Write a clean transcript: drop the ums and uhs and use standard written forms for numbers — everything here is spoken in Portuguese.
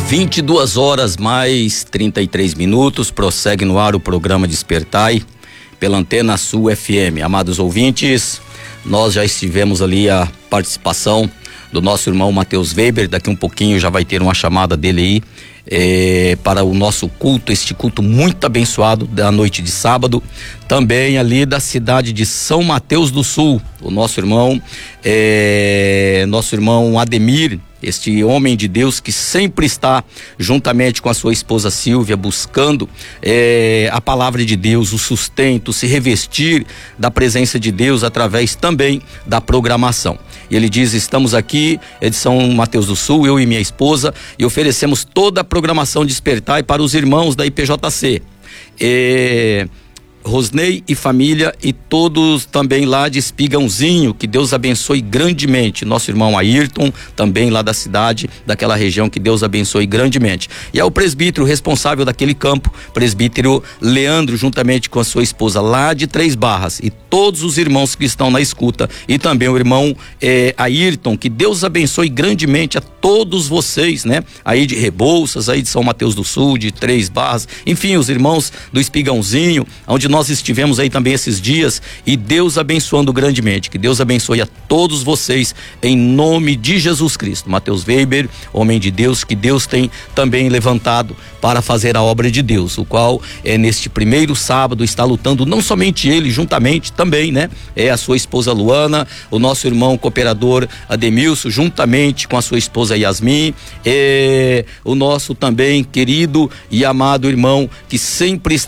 22 horas mais 33 minutos, prossegue no ar o programa Despertai pela Antena Sul FM. Amados ouvintes, nós já estivemos ali a participação do nosso irmão Matheus Weber. Daqui um pouquinho já vai ter uma chamada dele aí para o nosso culto, este culto muito abençoado da noite de sábado, também ali da cidade de São Mateus do Sul. O nosso irmão Ademir, este homem de Deus que sempre está juntamente com a sua esposa Silvia buscando a palavra de Deus, o sustento, se revestir da presença de Deus através também da programação. E ele diz: estamos aqui de São Mateus do Sul, eu e minha esposa, e oferecemos toda a programação Despertai para os irmãos da IPJC. Rosnei e família e todos também lá de Espigãozinho, que Deus abençoe grandemente. Nosso irmão Ayrton, também lá da cidade, daquela região, que Deus abençoe grandemente. E é o presbítero responsável daquele campo, presbítero Leandro, juntamente com a sua esposa, lá de Três Barras, e todos os irmãos que estão na escuta, e também o irmão Ayrton, que Deus abençoe grandemente a todos vocês, né? Aí de Rebouças, aí de São Mateus do Sul, de Três Barras, enfim, os irmãos do Espigãozinho, onde nós estivemos aí também esses dias, e Deus abençoando grandemente. Que Deus abençoe a todos vocês em nome de Jesus Cristo. Matheus Weber, homem de Deus, que Deus tem também levantado para fazer a obra de Deus, o qual neste primeiro sábado está lutando, não somente ele, juntamente também, né? A sua esposa Luana, o nosso irmão cooperador Ademilson, juntamente com a sua esposa Yasmin, o nosso também querido e amado irmão que sempre está